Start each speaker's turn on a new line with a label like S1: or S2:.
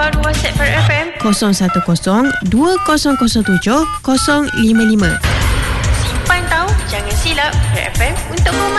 S1: baru WhatsApp Farah FM
S2: 010207 055.
S1: Simpan tahu, jangan silap. Farah FM untuk